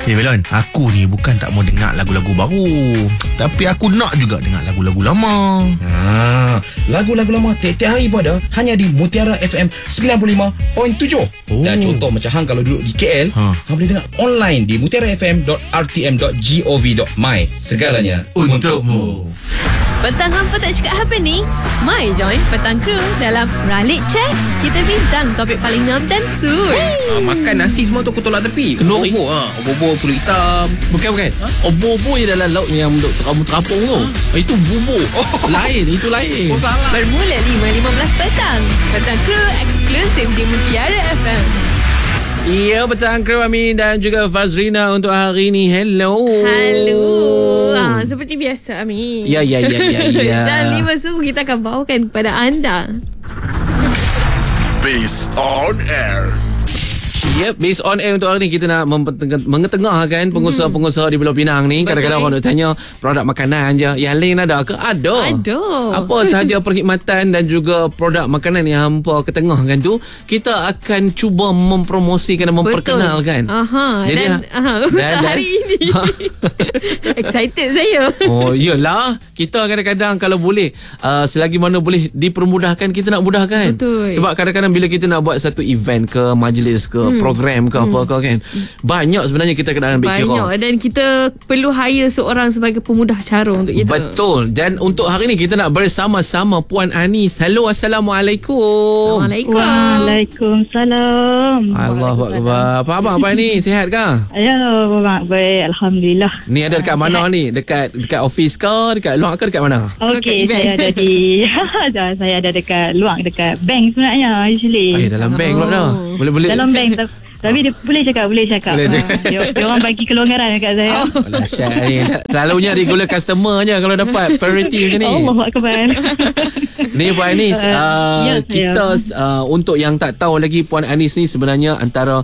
Belon, aku ni bukan tak mau dengar lagu-lagu baru, tapi aku nak juga dengar lagu-lagu lama. Lagu-lagu lama tiap-tiap hari pun ada, hanya di Mutiara FM 95.7. Dan contoh macam hang kalau duduk di KL, hang boleh dengar online di mutiarafm.rtm.gov.my. Segalanya Untukmu. Petang hampa tak cakap apa ni? Mai join Petang Crew dalam Ralik Check. Kita bincang topik paling ngam dan sur. Makan nasi semua tu aku tolak tepi. Kenduri. Obor-obor kulit hitam. Bukan. Obor-obor je dalam laut yang kamu terapung tu. Itu bubur. Lain, itu lain. Bermula 5.15 petang. Petang Crew eksklusif di Mutiara FM. Ya, Petang Crew Amin dan juga Fazrina untuk hari ni. Hello. Seperti biasa Amin. Ya. Dan 5 suku kita akan bawakan kepada anda. Based on Air. Yep, based on air untuk hari ni kita nak mengetengahkan pengusaha-pengusaha di Pulau Pinang ni. Kadang-kadang orang nak tanya produk makanan je. Yang lain ada ke? Ada. Apa sahaja perkhidmatan dan juga produk makanan yang hampa ketengahkan tu, kita akan cuba mempromosikan dan memperkenalkan. Jadi dan hari ini excited saya. Oh, iyalah. Kita kadang-kadang kalau boleh selagi mana boleh dipermudahkan, kita nak mudahkan. Betul. Sebab kadang-kadang bila kita nak buat satu event ke, majlis ke, program ke apa ke kan, banyak sebenarnya kita kena ambil kira. Banyak, dan kita perlu hire seorang sebagai pemudah cara untuk kita. Betul. Dan untuk hari ni kita nak bersama-sama Puan Anis. Hello, Assalamualaikum. Waalaikumsalam. Allahu Akbar. Apa khabar Puan Anis? Sihat ke? Ya, baik, alhamdulillah. Ni ada dekat mana ni? Dekat office ke, dekat luar ke, dekat mana? Okey, saya ada di saya ada dekat luar, dekat bank sebenarnya usually. Dalam bank pula dah. Boleh dalam bank tapi dia boleh cakap. Dia orang bagi kelonggaran dekat saya. Dahsyat ni. Selalunya regular customer je kalau dapat priority macam ni. Allahu Akbar. Ni Puan Anis, kita untuk yang tak tahu lagi, Puan Anis ni sebenarnya antara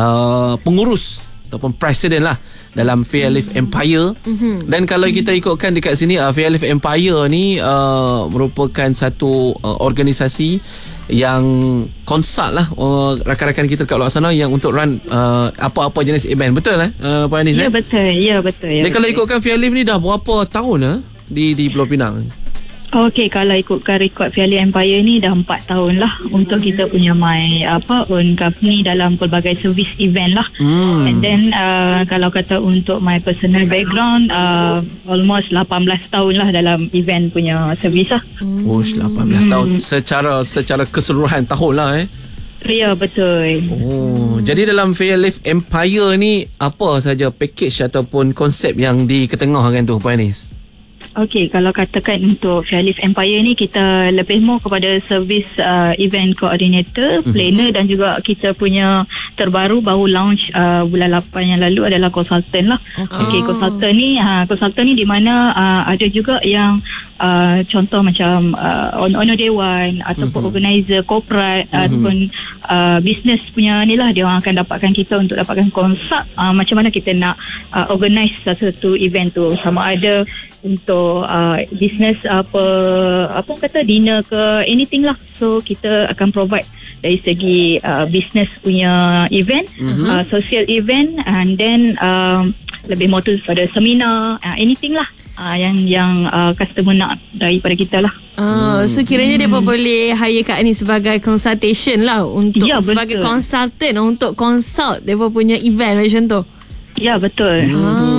pengurus ataupun presiden lah dalam Fairlift Empire. Dan kalau kita ikutkan dekat sini, Fairlift Empire ni merupakan satu organisasi yang konsult lah rakan-rakan kita kat luar sana yang untuk run apa-apa jenis event. Betul Puan Anis? Ya, betul. Dan kalau ikutkan Fairlift ni dah berapa tahun di Pulau Pinang? Okey, kalau ikutkan rekod Fairlift Empire ni dah 4 tahun lah untuk kita punya own company dalam pelbagai service event lah. And then kalau kata untuk my personal background, almost 18 tahun lah dalam event punya service lah. 18 tahun secara keseluruhan tahun lah Ya, betul. Jadi dalam Fairlift Empire ni apa saja package ataupun konsep yang diketengahkan tu Puan Anis? Okey, kalau katakan untuk Fairlift Empire ni, kita lebih more kepada servis event coordinator, planner, dan juga kita punya terbaru baru launch bulan 8 yang lalu adalah konsultan lah. Okey, konsultan ni di mana ada juga yang contoh macam owner dewan ataupun organizer corporate ataupun business punya ni lah, dia orang akan dapatkan kita untuk dapatkan konsep macam mana kita nak organize satu event tu, sama ada untuk business apa kata dinner ke anything lah. So kita akan provide dari segi business punya event, social event, and then lebih more tu pada seminar, anything lah yang customer nak daripada kita lah. So kiranya dia pun boleh hire Kak ni sebagai consultation lah, untuk sebagai consultant untuk consult dia pun punya event macam tu. Ya, betul.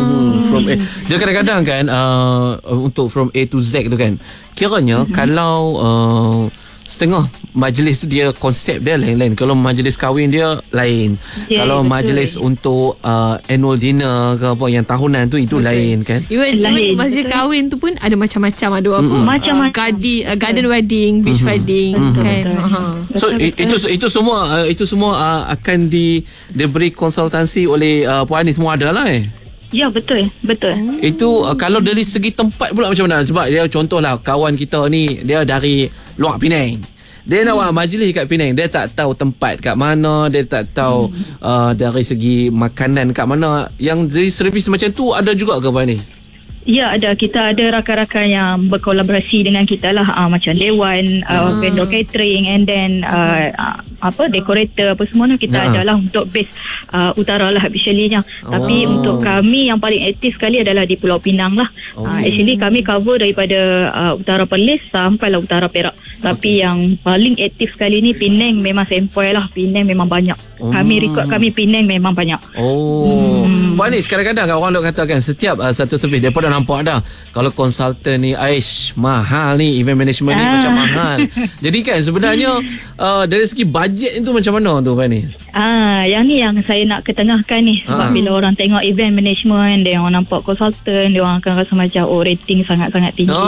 Dia kadang-kadang kan untuk from A to Z tu kan, kiranya kalau setengah majlis tu dia konsep dia lain-lain. Kalau majlis kahwin dia lain. Kalau betul. Majlis untuk annual dinner ke apa yang tahunan tu itu lain kan. Even majlis kahwin tu pun ada macam-macam, ada apa? Macam-macam. Garden wedding, beach wedding kan. So itu semua akan diberi konsultasi oleh Puan Anis, semua ada lah Ya, betul. Itu kalau dari segi tempat pula macam mana? Sebab dia contohlah kawan kita ni dia dari luar Penang. Dia nak buat majlis kat Penang, dia tak tahu tempat kat mana, dia tak tahu dari segi makanan kat mana. Yang jadi servis macam tu ada juga ke Puan Anis? Ya, ada. Kita ada rakan-rakan yang berkolaborasi dengan kita lah, macam Dewan, vendor catering, and then dekorator apa semua tu kita ada lah untuk base utara lah actually-nya. Tapi untuk kami yang paling aktif sekali adalah di Pulau Pinang lah. Actually kami cover daripada utara Perlis sampai lah utara Perak. Tapi yang paling aktif sekali ni Penang memang sempoi lah. Penang memang banyak. Kami Penang memang banyak. Puan Anis, kadang-kadang orang dok katakan setiap satu servis dia pun dah nampak dah kalau konsultan ni mahal ni, event management ni macam mahal. Jadi kan sebenarnya dari segi bajet itu macam mana tu Puan Anis? Yang ni yang saya nak ketengahkan ni. Sebab bila orang tengok event management, dia orang nampak konsultan, dia orang akan rasa macam rating sangat-sangat tinggi.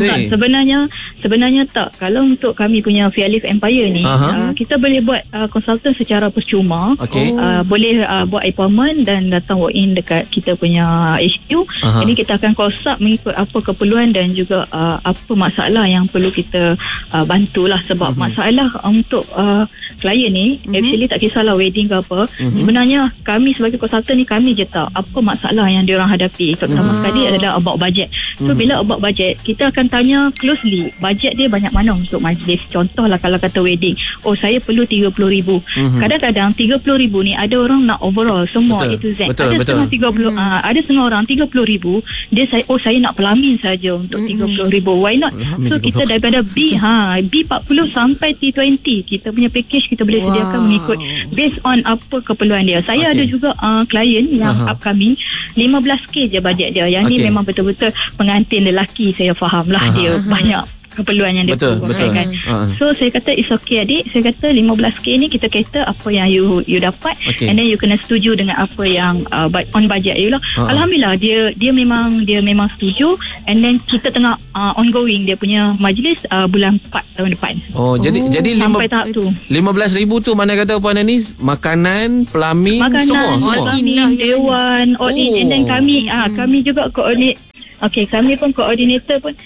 Sebenarnya tak. Kalau untuk kami punya Fairlift Empire ni, kita boleh buat konsultan secara percuma. Boleh buat appointment dan datang walk in dekat kita punya HQ. Ini kita akan call up mengikut apa keperluan dan juga apa masalah yang perlu kita bantulah. Sebab masalah untuk klien ni actually tak kisahlah wedding ke apa, sebenarnya kami sebagai konsultan ni kami je tahu apa masalah yang diorang hadapi. Pertama sekali adalah about budget. So bila about budget, kita akan tanya closely budget dia banyak mana untuk majlis. Contohlah kalau kata wedding, saya perlu 30,000. Kadang-kadang 30,000 ni ada orang nak overall semua A to Z. Ada setengah orang 30,000 dia saya nak pelamin saja untuk 30,000. Why not? So kita daripada B 40 sampai T20 kita punya package kita boleh sediakan mengikut based on apa keperluan dia. Saya ada juga klien yang upcoming 15k je bajet dia. Yang ni memang betul-betul pengantin lelaki, saya faham lah dia banyak keperluan yang dia perlu kan. So saya kata it's okay adik, saya kata 15k ni kita cater apa yang you dapat, and then you kena setuju dengan apa yang on budget you lah. Alhamdulillah dia memang setuju, and then kita tengah ongoing dia punya majlis bulan 4 tahun depan. Jadi sampai tahap tu 15,000 tu mana kata Puan Anis, makanan, pelamin, semua pelamin, dewan, all in, and then kami juga coordinate. Kami pun koordinator pun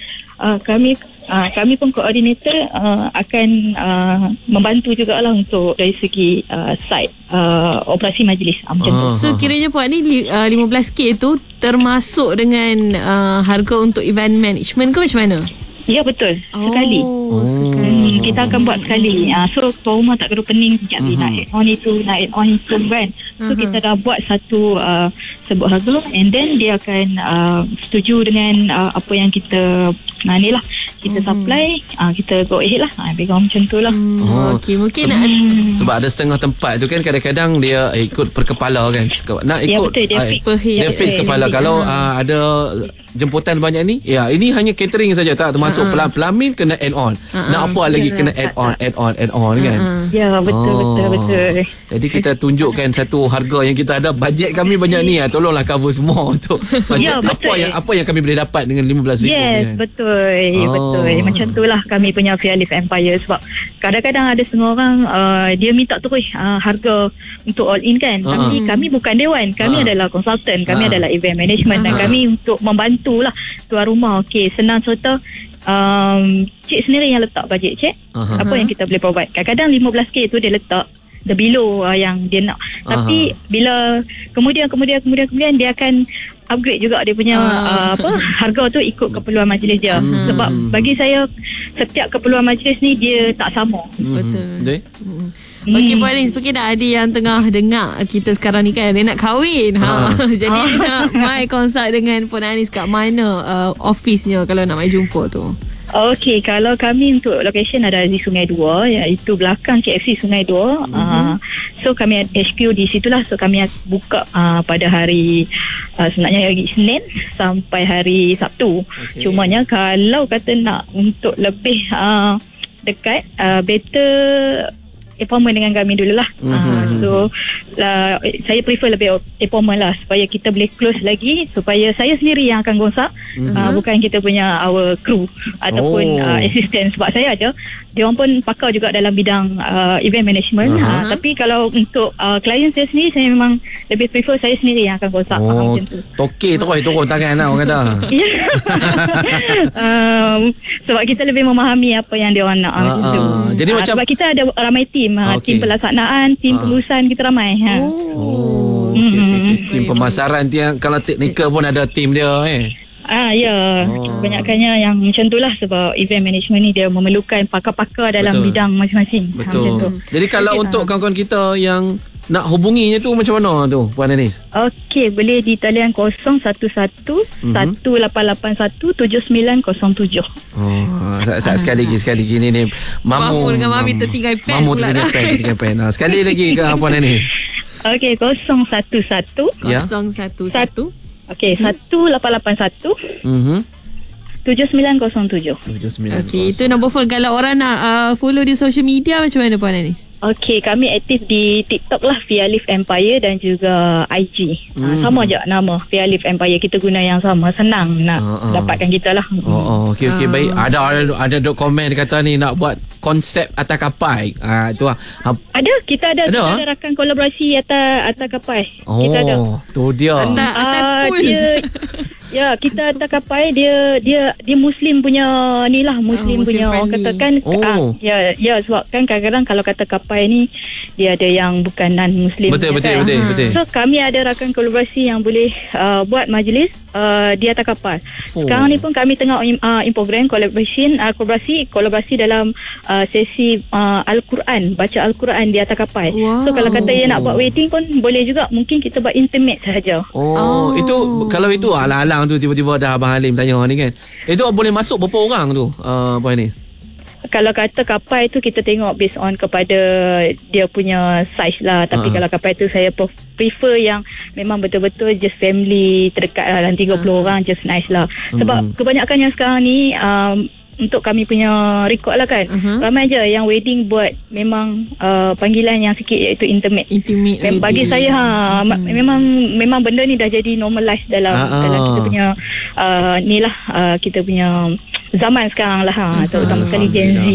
kami pun koordinator akan membantu jugalah untuk dari segi side operasi majlis macam tu. So kiranya Puan ni 15k tu termasuk dengan harga untuk event management ke macam mana? Ya betul, sekali. Kita akan buat sekali. So tuan rumah tak perlu pening sekejap nak add on itu kan. So kita dah buat satu sebut harga, and then dia akan setuju dengan apa yang kita kita supply, kita go ahead lah. Background macam tu lah. Mungkin sebab ada setengah tempat tu kan kadang-kadang dia ikut per kepala kan. Nak ikut dia fix kepala. Kalau ada jemputan banyak ni, ini hanya catering saja, tak termasuk pelamin kena add on. Nak apa lagi kena add on kan. Ya betul. Jadi kita tunjukkan satu harga yang kita ada. Bajet kami banyak ni, tolonglah cover semua untuk bajet apa yang kami boleh dapat dengan 15,000 kan? Betul. Macam itulah kami punya Fairlift Empire. Sebab kadang-kadang ada setengah orang dia minta terus harga untuk all in kan. Kami bukan dewan, kami adalah konsultan, kami adalah event management, dan kami untuk membantulah tuan rumah. Senang cerita, cik sendiri yang letak bajet cik, apa yang kita boleh provide. Kadang-kadang 15k tu dia letak the below yang dia nak. Tapi bila kemudian dia akan upgrade juga dia punya harga tu ikut keperluan majlis dia. Sebab bagi saya setiap keperluan majlis ni dia tak sama. Betul. Puan Anis, mungkin ada yang tengah dengar kita sekarang ni kan, dia nak kahwin. Jadi dia nak mai consult dengan Puan Anis kat mana office-nya kalau nak mai jumpa tu? Kalau kami untuk location ada di Sungai Dua, iaitu belakang KFC Sungai Dua. So kami ada HQ di situlah. So kami buka pada hari sebenarnya hari Isnin sampai hari Sabtu. Cumanya kalau kata nak untuk lebih dekat, better appointment dengan kami dululah. So saya prefer lebih appointment lah, supaya kita boleh close lagi, supaya saya sendiri yang akan gosok, bukan kita punya our crew ataupun assistant. Sebab saya aja, dia orang pun pakar juga dalam bidang event management. Tapi kalau untuk klien saya sendiri, saya memang lebih prefer saya sendiri yang akan gosok. Macam tu. Toke terus turun tangan lah orang kata. Sebab kita lebih memahami apa yang dia orang nak. Jadi macam sebab kita ada ramai tim. Tim pelaksanaan, tim pengurusan, kita ramai. Tim pemasaran, kalau teknikal pun ada tim dia. Ya. Kebanyakannya yang macam tu lah, sebab event management ni dia memerlukan pakar-pakar dalam Betul. bidang masing-masing. Macam tu. Betul. Jadi kalau untuk kawan-kawan kita yang nak hubunginya tu macam mana tu Puan Anis? Okey, boleh di talian 011 1881 7907. Sekali lagi ni Mamu dengan Mami tertinggal pen Mamu pula tertinggal pen. Sekali lagi ke Puan Anis? Okey, 011 011 Okey, 1881 7907. Okey, itu nombor phone. Kalau orang nak follow di social media macam mana Puan Anis? Okey, kami aktif di TikTok lah, Fearleaf Empire, dan juga IG. Sama je nama, Fearleaf Empire. Kita guna yang sama. Senang nak dapatkan kita lah. Okey, baik. Ada dok komen dia kata ni nak buat konsep atas kapal. Itu lah. Ada, kita ada rakan kolaborasi atas kapal. Kita ada. Tu dia. Atas pool. Ya, kita atas kapal dia Muslim punya ni lah, Muslim punya orang katakan. Ya, sebab kan kadang-kadang kalau kata kapal ni dia ada yang bukan non-Muslim. Betul. So kami ada rakan kolaborasi yang boleh buat majlis di atas kapal. Sekarang ni pun kami tengah program kolaborasi dalam sesi Al-Quran, baca Al-Quran di atas kapal. So kalau kata dia nak buat wedding pun boleh juga, mungkin kita buat intimate sahaja. Itu kalau itu alang-alang tu tiba-tiba dah Abang Halim tanya ni kan. Itu boleh masuk berapa orang tu Puan Anis? Kalau kata kapal tu kita tengok based on kepada dia punya size lah. Tapi kalau kapal tu saya prefer yang memang betul-betul just family terdekat lah, dalam 30 orang just nice lah. Sebab kebanyakan yang sekarang ni untuk kami punya record lah kan, ramai je yang wedding buat memang panggilan yang sikit, iaitu intimate bagi saya. Memang benda ni dah jadi normalized dalam kita punya ni lah, kita punya zaman sekarang lah, terutama sekali Gen Z.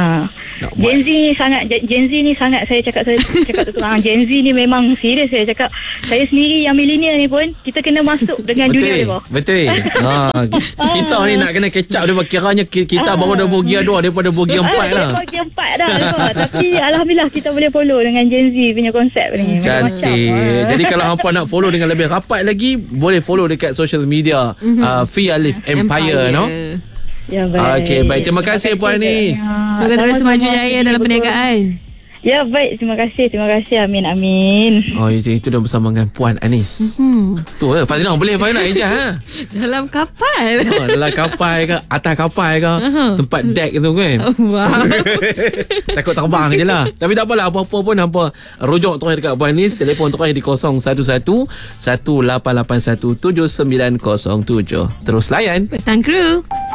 Gen Z ni sangat saya cakap terang, Gen Z ni memang serius. Saya cakap, saya sendiri yang milenial ni pun kita kena masuk dengan dunia ni. Betul. Kita ni nak kena catch up dia, kiranya kita baru dah bogi 2 daripada bogi 4 lah. Bogi 4 dah. Tapi alhamdulillah kita boleh follow dengan Gen Z punya konsep ni. Cantik. Jadi kalau hampa nak follow dengan lebih rapat lagi, boleh follow dekat social media Fearleaf Empire, no? Ya, baik. Okey, baik. Terima kasih Puan Anis. Semoga terus maju jaya dalam perniagaan. Ya, baik. Terima kasih. Amin. Itu dah bersama dengan Puan Anis. Tu Fazlinah, boleh Fazlinah ejah Dalam kapal. dalam kapal ke, atas kapal ke, tempat deck tu kan. Wow. Takut terbang je lah. Tapi tak apalah, apa-apa pun hampa rujuk terus dekat Puan Anis. Telefon terus di 011 1881 7907. Terus layan Petang Kru.